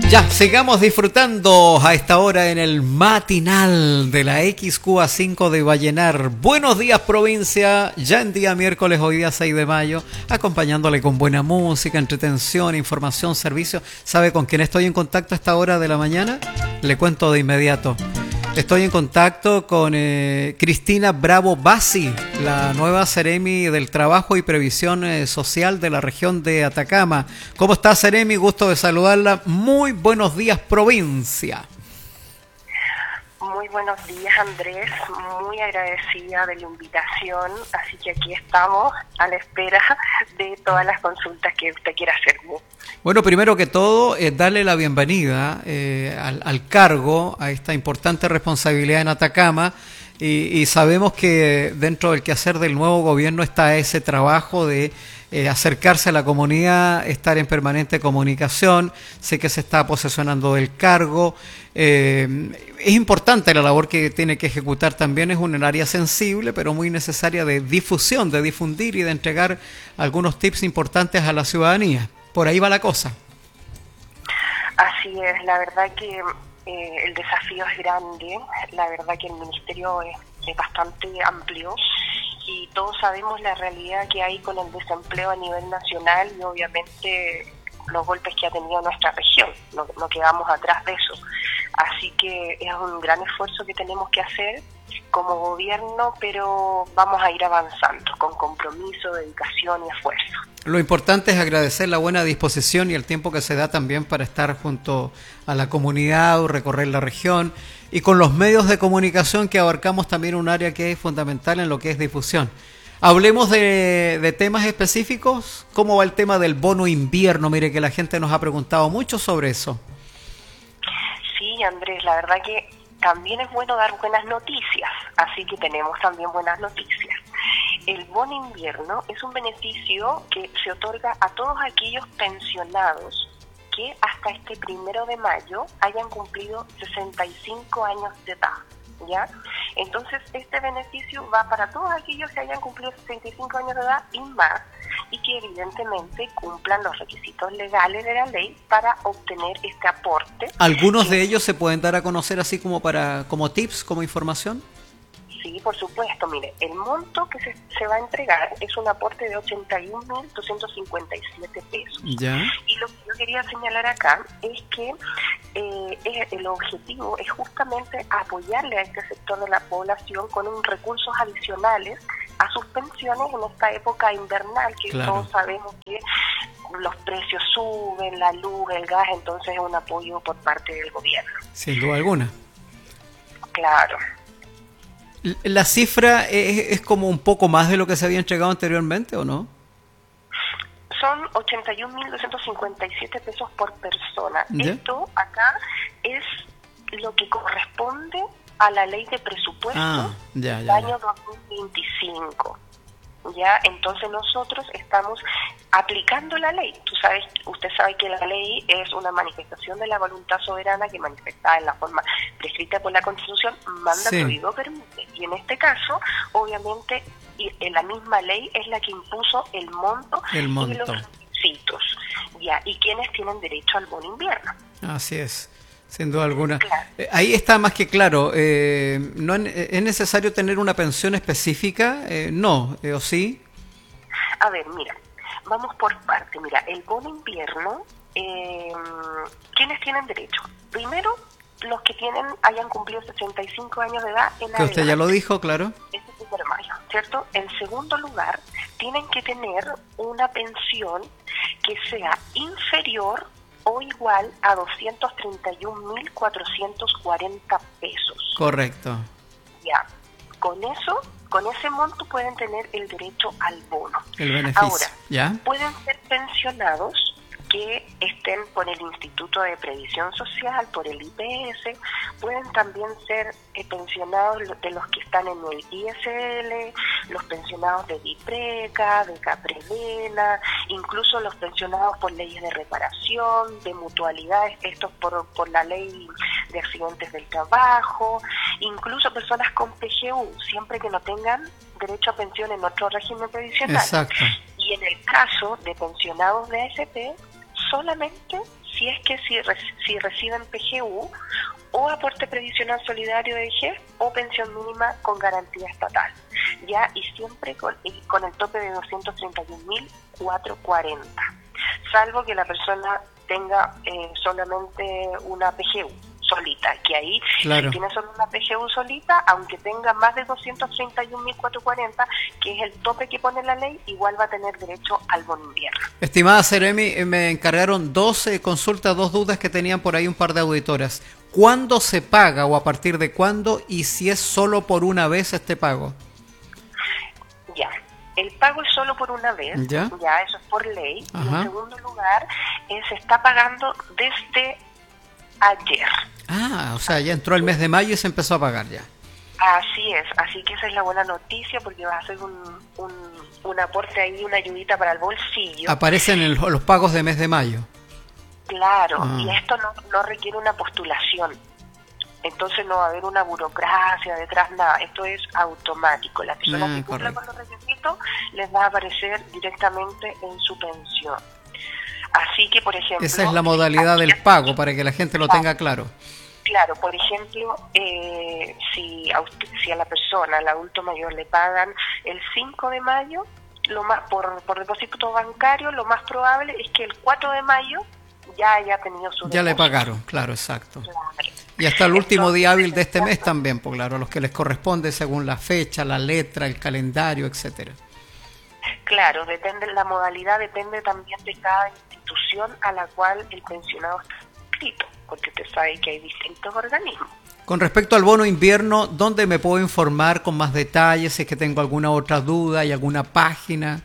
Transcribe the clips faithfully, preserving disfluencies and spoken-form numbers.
Ya, sigamos disfrutando a esta hora en el matinal de la X Q A cinco de Vallenar. Buenos días, provincia, ya en día miércoles, hoy día seis de mayo, acompañándole con buena música, entretención, información, servicio. ¿Sabe con quién estoy en contacto a esta hora de la mañana? Le cuento de inmediato. Estoy en contacto con eh, Cristina Bravo Bassi, la nueva Seremi del Trabajo y Previsión eh, Social de la región de Atacama. ¿Cómo está, Seremi? Gusto de saludarla. Muy buenos días, provincia. Muy buenos días, Andrés. Muy agradecida de la invitación. Así que aquí estamos a la espera de todas las consultas que usted quiera hacerme. Bueno, primero que todo, eh, darle la bienvenida eh, al, al cargo, a esta importante responsabilidad en Atacama, y, y sabemos que dentro del quehacer del nuevo gobierno está ese trabajo de eh, acercarse a la comunidad, estar en permanente comunicación. Sé que se está posesionando del cargo. Eh, es importante la labor que tiene que ejecutar también, es un área sensible, pero muy necesaria de difusión, de difundir y de entregar algunos tips importantes a la ciudadanía. Por ahí va la cosa. Así es, la verdad que eh, el desafío es grande, la verdad que el ministerio es, es bastante amplio y todos sabemos la realidad que hay con el desempleo a nivel nacional y obviamente los golpes que ha tenido nuestra región, no, no quedamos atrás de eso. Así que es un gran esfuerzo que tenemos que hacer como gobierno, pero vamos a ir avanzando con compromiso, dedicación y esfuerzo. Lo importante es agradecer la buena disposición y el tiempo que se da también para estar junto a la comunidad o recorrer la región, y con los medios de comunicación que abarcamos también un área que es fundamental en lo que es difusión. Hablemos de, de temas específicos. ¿Cómo va el tema del bono invierno? Mire que la gente nos ha preguntado mucho sobre eso. Sí, Andrés, la verdad que también es bueno dar buenas noticias, así que tenemos también buenas noticias. El bono invierno es un beneficio que se otorga a todos aquellos pensionados que hasta este primero de mayo hayan cumplido sesenta y cinco años de edad, ¿ya? Entonces, este beneficio va para todos aquellos que hayan cumplido sesenta y cinco años de edad y más, y que evidentemente cumplan los requisitos legales de la ley para obtener este aporte. ¿Algunos de ellos se pueden dar a conocer así como para como tips, como información? Sí, por supuesto. Mire, el monto que se, se va a entregar es un aporte de ochenta y un mil doscientos cincuenta y siete pesos. Ya. Y lo que yo quería señalar acá es que eh, es, el objetivo es justamente apoyarle a este sector de la población con un recursos adicionales a sus pensiones en esta época invernal, que claro, todos sabemos que los precios suben, la luz, el gas, entonces es un apoyo por parte del gobierno. Sin duda alguna. Claro. ¿La cifra es, es como un poco más de lo que se había entregado anteriormente o no? Son ochenta y un mil doscientos cincuenta y siete pesos por persona. ¿Ya? Esto acá es lo que corresponde a la ley de presupuesto ah, ya, ya, del ya. año dos mil veinticinco. Ya, entonces nosotros estamos aplicando la ley. Tú sabes, usted sabe que la ley es una manifestación de la voluntad soberana que manifestada en la forma prescrita por la Constitución manda, sí, prohíbe o permite. Y en este caso, obviamente, y en la misma ley es la que impuso el monto, el monto. y los requisitos. Ya, y quienes tienen derecho al bono invierno. Así es. Sin duda alguna. Claro. Eh, ahí está más que claro. Eh, ¿no es, es necesario tener una pensión específica? Eh, no, eh, ¿o sí? A ver, mira, vamos por parte. Mira, el bono invierno, eh, ¿quiénes tienen derecho? Primero, los que tienen hayan cumplido sesenta y cinco años de edad en Que usted ya lo adelante. dijo, claro. Ese es el primero de mayo, ¿cierto? En segundo lugar, tienen que tener una pensión que sea inferior o igual a doscientos treinta y un mil cuatrocientos cuarenta pesos. Correcto. Ya, con eso, con ese monto pueden tener el derecho al bono. El beneficio. Ahora, ¿ya? pueden ser pensionados que estén por el Instituto de Previsión Social, por el I P S, pueden también ser eh, pensionados de los que están en el I S L, los pensionados de DIPRECA, de CAPREVENA, incluso los pensionados por leyes de reparación, de mutualidades, estos por, por la ley de accidentes del trabajo, incluso personas con P G U, siempre que no tengan derecho a pensión en otro régimen previsional. Exacto. Y en el caso de pensionados de A F P, solamente si es que si, re, si reciben P G U o aporte previsional solidario de vejez o pensión mínima con garantía estatal, ya, y siempre con, y con el tope de doscientos treinta y un mil cuatrocientos cuarenta, salvo que la persona tenga eh, solamente una P G U solita, que ahí, claro, si tiene solo una P G U solita, aunque tenga más de doscientos treinta y un mil cuatrocientos cuarenta, que es el tope que pone la ley, igual va a tener derecho al bono invierno. Estimada Seremi, me encargaron doce consultas, dos dudas que tenían por ahí un par de auditoras. ¿Cuándo se paga o a partir de cuándo, y si es solo por una vez este pago? Ya, el pago es solo por una vez, ya, ya eso es por ley. Ajá. Y en segundo lugar, eh, se está pagando desde ayer. Ah, o sea, ya entró el mes de mayo y se empezó a pagar ya. Así es, así que esa es la buena noticia, porque va a ser un, un, un aporte ahí, una ayudita para el bolsillo. Aparecen en los pagos de mes de mayo. Claro, ah. Y esto no, no requiere una postulación, entonces no va a haber una burocracia detrás, nada, esto es automático. Las personas ah, que cumplan con los requisitos les va a aparecer directamente en su pensión. Así que, por ejemplo... Esa es la modalidad del pago, para que la gente lo tenga claro. Claro, por ejemplo, eh, si, a usted, si a la persona, al adulto mayor, le pagan el cinco de mayo, lo más por, por depósito bancario, lo más probable es que el cuatro de mayo ya haya tenido su depósito. Ya le pagaron, claro, exacto. Claro. Y hasta el último Entonces, día hábil de este mes también, pues claro, a los que les corresponde según la fecha, la letra, el calendario, etcétera. Claro, depende, la modalidad depende también de cada institución a la cual el pensionado está inscrito, porque usted sabe que hay distintos organismos. Con respecto al bono invierno, ¿dónde me puedo informar con más detalles? Si es que tengo alguna otra duda, ¿hay alguna página?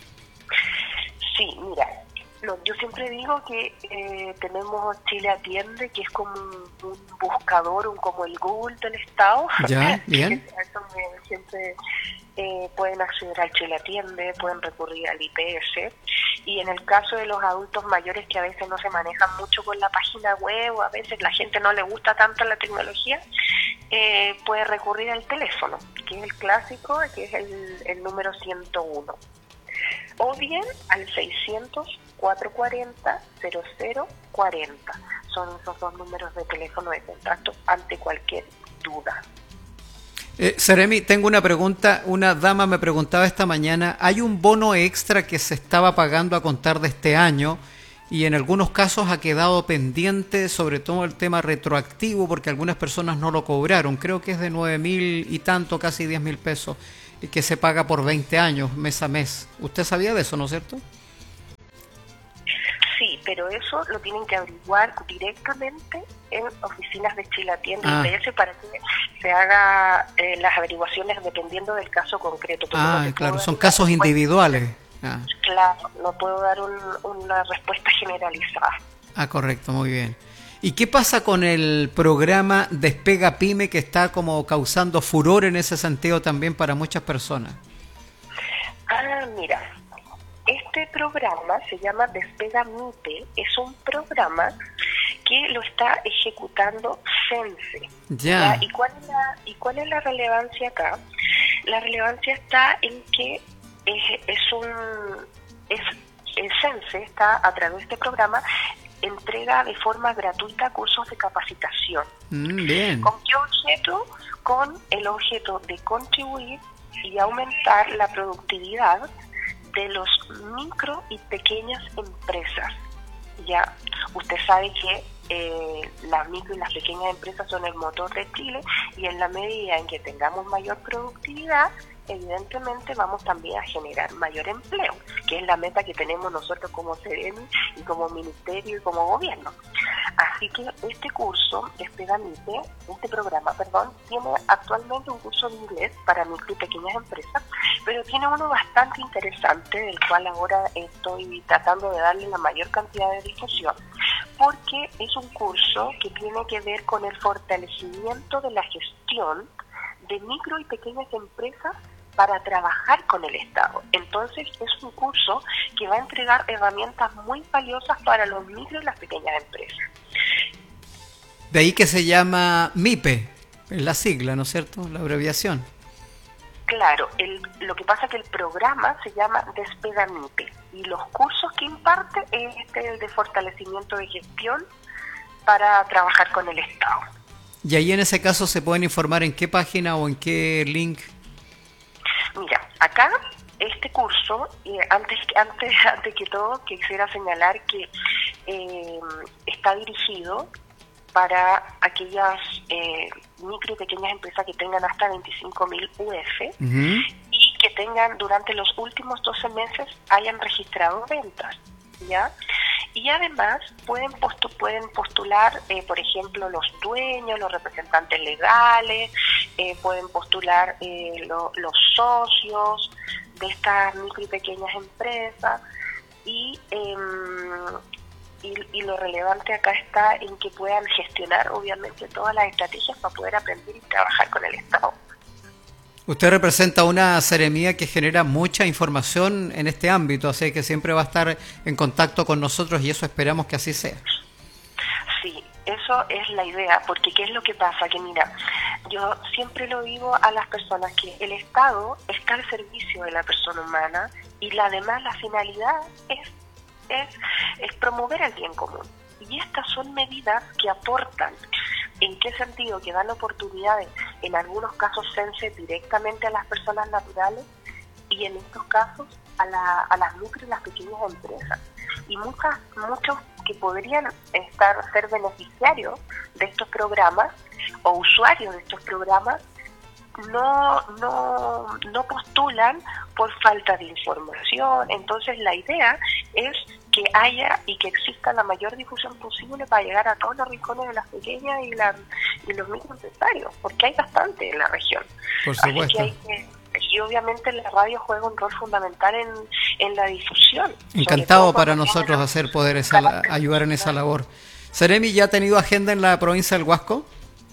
Sí, mira, no, yo siempre digo que eh, tenemos Chile Atiende, que es como un, un buscador, un, como el Google del Estado. Ya, bien. Eso me, siempre eh, pueden acceder al Chile Atiende, pueden recurrir al I P S. Y en el caso de los adultos mayores que a veces no se manejan mucho con la página web, o a veces la gente no le gusta tanto la tecnología, eh, puede recurrir al teléfono, que es el clásico, que es el, el número ciento uno. O bien al seiscientos, cuatrocientos cuarenta, cero cero cuarenta. Son esos dos números de teléfono de contacto ante cualquier duda. Eh, Seremi, tengo una pregunta. Una dama me preguntaba esta mañana, hay un bono extra que se estaba pagando a contar de este año y en algunos casos ha quedado pendiente, sobre todo el tema retroactivo, porque algunas personas no lo cobraron. Creo que es de nueve mil y tanto, casi diez mil pesos, y que se paga por veinte años, mes a mes. ¿Usted sabía de eso, no es cierto? Sí, pero eso lo tienen que averiguar directamente en oficinas de Chile Atiende ah. I P S para que se haga eh, las averiguaciones dependiendo del caso concreto. Ah, no claro, son casos individuales. Ah. Claro, no puedo dar un, una respuesta generalizada. Ah, correcto, muy bien. ¿Y qué pasa con el programa Despega Pyme, que está como causando furor en ese sentido también para muchas personas? Ah, mira, este programa se llama Despega MIPE, es un programa que lo está ejecutando Cense. Ya. ¿Ya? ¿Y cuál es la, y cuál es la relevancia acá? La relevancia está en que es, es un es el Cense está a través de este programa entrega de forma gratuita cursos de capacitación. Mm, bien. ¿Con qué objeto? Con el objeto de contribuir y aumentar la productividad de los micro y pequeñas empresas. Ya, usted sabe que eh, las micro y las pequeñas empresas son el motor de Chile, y en la medida en que tengamos mayor productividad, evidentemente vamos también a generar mayor empleo, que es la meta que tenemos nosotros como Seremi y como ministerio y como gobierno. Así que este curso, Despega MIPE, este programa, perdón, tiene actualmente un curso de inglés para micro y pequeñas empresas, pero tiene uno bastante interesante, del cual ahora estoy tratando de darle la mayor cantidad de difusión, porque es un curso que tiene que ver con el fortalecimiento de la gestión de micro y pequeñas empresas para trabajar con el Estado. Entonces es un curso que va a entregar herramientas muy valiosas para los micro y las pequeñas empresas. De ahí que se llama MIPE, es la sigla, ¿no es cierto? La abreviación. Claro, el, lo que pasa es que el programa se llama Despegamite y los cursos que imparte es este, el de fortalecimiento de gestión para trabajar con el Estado. Y ahí en ese caso se pueden informar en qué página o en qué link. Mira, acá este curso, eh, antes, antes, antes que todo quisiera señalar que eh, está dirigido para aquellas eh, micro y pequeñas empresas que tengan hasta veinticinco mil U F uh-huh. y que tengan durante los últimos doce meses hayan registrado ventas, ¿ya? Y además pueden, postu- pueden postular, eh, por ejemplo, los dueños, los representantes legales, eh, pueden postular eh, lo, los socios de estas micro y pequeñas empresas y... Eh, Y, y lo relevante acá está en que puedan gestionar obviamente todas las estrategias para poder aprender y trabajar con el Estado. Usted representa una seremía que genera mucha información en este ámbito, así que siempre va a estar en contacto con nosotros y eso esperamos que así sea. Sí, eso es la idea, porque ¿qué es lo que pasa? Que mira, yo siempre lo digo a las personas que el Estado está al servicio de la persona humana y la además la finalidad es Es, es promover el bien común. Y estas son medidas que aportan. ¿En qué sentido? Que dan oportunidades, en algunos casos sense directamente a las personas naturales y en estos casos a, la, a las micro y las pequeñas empresas. Y muchas, muchos que podrían estar ser beneficiarios de estos programas o usuarios de estos programas no, no, no postulan por falta de información. Entonces la idea es que haya y que exista la mayor difusión posible para llegar a todos los rincones de las pequeñas y, la, y los microempresarios, porque hay bastante en la región. Por supuesto. Así que hay que, y obviamente la radio juega un rol fundamental en, en la difusión. Encantado para nosotros hacer poder esa, ayudar en esa labor. Seremi, ¿ya ha tenido agenda en la provincia del Huasco?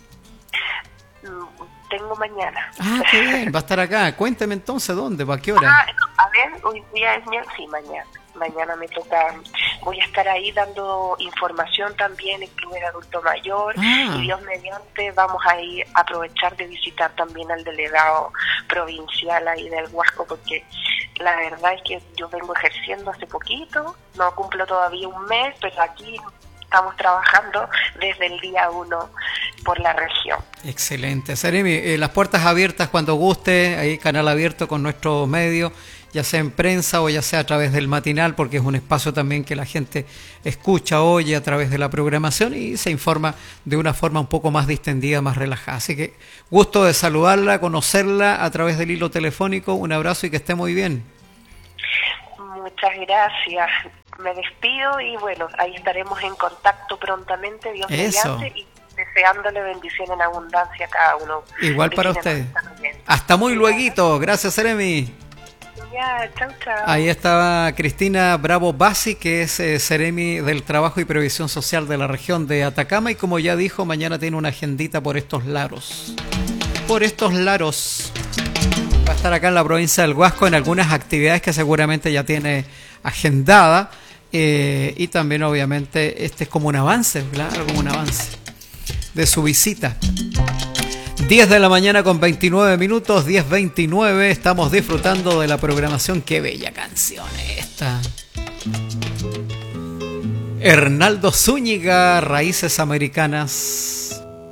Tengo mañana. Ah, qué bien, va a estar acá. Cuénteme entonces, ¿dónde? ¿Para qué hora? Ah, a ver, hoy día es miércoles, sí, mañana. Mañana me toca, voy a estar ahí dando información también en Club del Adulto Mayor ah. y Dios mediante vamos a ir a aprovechar de visitar también al delegado provincial ahí del Huasco, porque la verdad es que yo vengo ejerciendo hace poquito, no cumplo todavía un mes, pero aquí estamos trabajando desde el día uno por la región. Excelente. Seremi, eh, las puertas abiertas cuando guste, ahí canal abierto con nuestros medios, ya sea en prensa o ya sea a través del matinal, porque es un espacio también que la gente escucha, oye a través de la programación y se informa de una forma un poco más distendida, más relajada. Así que gusto de saludarla, conocerla a través del hilo telefónico. Un abrazo y que esté muy bien. Muchas gracias. Me despido y bueno, ahí estaremos en contacto prontamente, Dios Eso. mediante, y deseándole bendición en abundancia a cada uno. Igual para usted. Hasta muy lueguito. Gracias, Seremi. Ya, chau, chau. Ahí estaba Cristina Bravo Bassi, que es eh, Seremi del Trabajo y Previsión Social de la región de Atacama, y como ya dijo, mañana tiene una agendita por estos laros. Por estos laros. Va a estar acá en la provincia del Huasco en algunas actividades que seguramente ya tiene agendada, eh, y también obviamente este es como un avance, claro, como un avance de su visita. diez de la mañana con veintinueve minutos, diez veintinueve, estamos disfrutando de la programación. Qué bella canción esta. Hernaldo Zúñiga, Raíces Americanas.